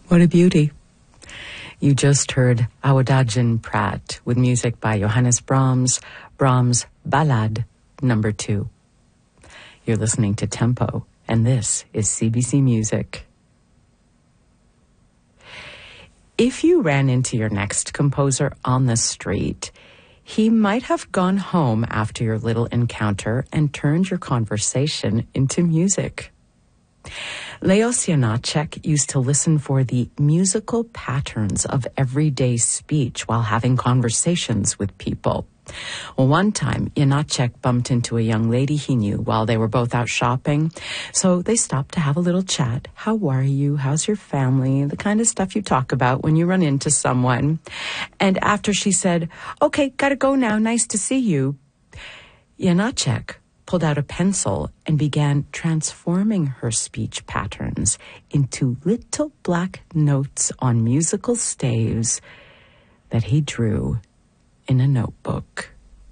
What a beauty. You just heard Awadagin Pratt with music by Johannes Brahms, Brahms Ballade number 2. You're listening to Tempo, and this is CBC Music. If you ran into your next composer on the street, he might have gone home after your little encounter and turned your conversation into music. Leos Janáček used to listen for the musical patterns of everyday speech while having conversations with people. Well, one time, Janáček bumped into a young lady he knew while they were both out shopping. So they stopped to have a little chat. How are you? How's your family? The kind of stuff you talk about when you run into someone. And after she said, "Okay, gotta go now. Nice to see you," Janáček pulled out a pencil and began transforming her speech patterns into little black notes on musical staves that he drew in a notebook.